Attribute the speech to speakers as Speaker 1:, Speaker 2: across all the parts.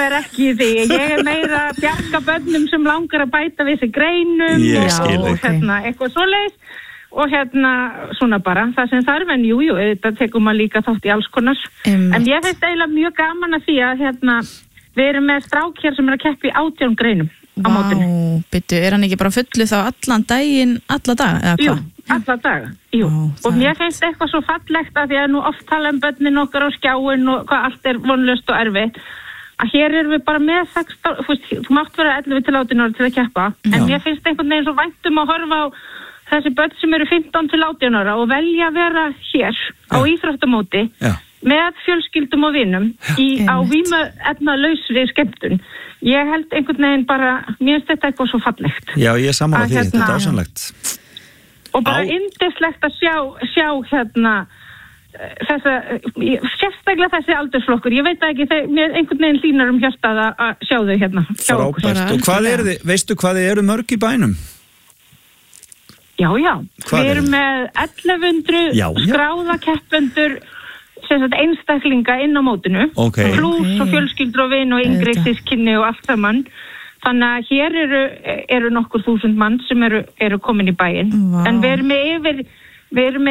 Speaker 1: vera ekki í því. Ég meira að bjarga börnum sem langar að bæta við sig greinum og eitthvað svoleiðis. Og svona bara, það sem þarf, en jú, þetta tekur maður líka þátt í alls konar. En ég finnst eiginlega mjög gaman að því að við erum með strák hér sem að keppa í 18 greinum á mótinu.
Speaker 2: Byttu, hann ekki bara fullu þá allan daginn, alla daga, eða hvað?
Speaker 1: Jú, alla daga, jú. Og mér finnst eitthvað svo fallegt að því að nú oft tala börnin okkar á skjáin og hvað allt vonlaust og erfitt. Að hér erum við bara með 16, þú mátt vera 11 til 18 ára til að keppa, en mér finnst einhvern veginn svo væntum að horfa á þessi börn sem eru 15 til 18 ára og velja að vera hér á íþróttamóti með fjölskyldum og vinum á vímuefnalausri skemmtun. Ég held einhvern veginn bara, mér finnst þetta eitthvað svo fallegt.
Speaker 3: Já, ég sammála því, þetta er dásamlegt.
Speaker 1: Og bara yndislegt að sjá þessa, sérstaklega þessi aldursflokkur. Ég veit ekki, mér einhvern veginn hlýnar hjartað að sjá þau hérna.
Speaker 3: Frábært. Og hvað veistu hvað þið eru mörg í bænum?
Speaker 1: Já, við erum með 1100 skráða keppendur einstaklinga inn á mótinu, plús og fjölskyldur og vin og yngri systkini og allt saman. Þannig að hér eru nokkur þúsund mann sem eru komin í bæinn. En við erum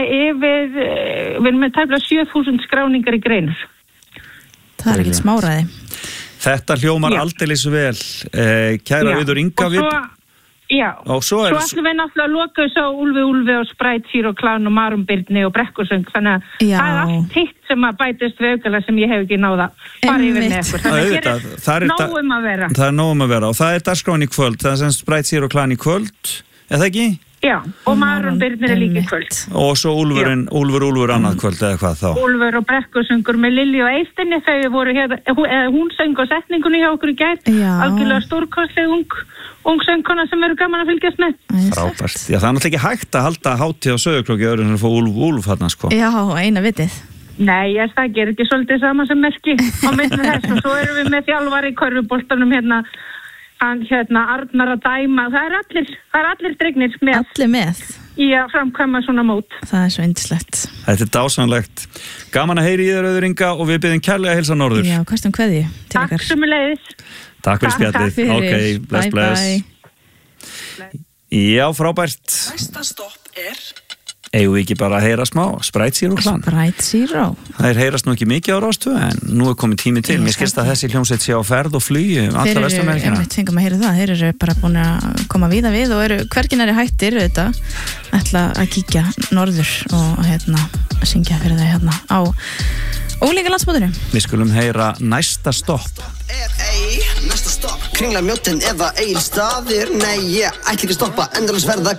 Speaker 1: með tæplega 7000 skráningar í greinur.
Speaker 2: Það er ekkert smáræði.
Speaker 3: Þetta hljómar aldeilis vel. Kæra Auður Inga,
Speaker 1: Já, svo ætlum við náttúrulega að loka þess á Úlfi og Sprite Zero Clan og Marum Birni og Brekkusöng, þannig að það er allt hitt sem að bætist við aukalega sem ég hef ekki náða fara yfir með ykkur. Þannig að hér er nóg að vera. Það er nóg að vera og það er dagskráin í kvöld, það er sem Sprite Zero Clan í kvöld, er það ekki? Já, og Marum Birni er líka í kvöld. Og svo Úlfur annað kvöld eða hvað þá? Úlfur og Brekkusöngur með Lilju og Eistinni, þau voru hér, hún söng á setningunni hjá okkur í gær, algjörlega stórkostleg ung söngkona sem eru gaman að fylgjast með. Frábært. Já, það er náttúrulega ekki hægt að halda hátíð á Söðuklóki öðru en að fá Úlf þarna, sko. Já, eina vitið. Nei, það gerir ekki svolítið sama sem merki á milli þess og svo erum við með þjálfari í körfuboltanum Arnar að dæma. Það er allir dregnir með. Allir með. Í að framkvæma svona mót. Það er svo yndislegt. Þetta er dásamlegt. Gaman að heyri í þér Auður Inga og við biðjum kærlega að heilsa norður. Já, kostum kveðju. Takk sömuleiðis. Takk fyrir spjallið. Ok, bless. Já, frábært. Næsta stopp eigum við ekki bara að heyra smá Sprite Zero Clan. Sprite Zero. Það heyrast nú ekki mikið á Rás2 en nú er komið tími til. Mér skilst að þessi hljómsveit sé á ferð og flugi alla Vestur-Ameríkana. Við fengum að heyra það. Þeir eru bara búin að koma víða við og eru hverginari hættir auðvitað ætla að kíkja norður og syngja fyrir þau á ólíka landsmótinu. Við skulum heyra Næsta stopp.
Speaker 4: Næsta stopp, Kringla Mjóddin eða Egilsstaðir. Nei, ég ætla ekki að stoppa, endalaus verða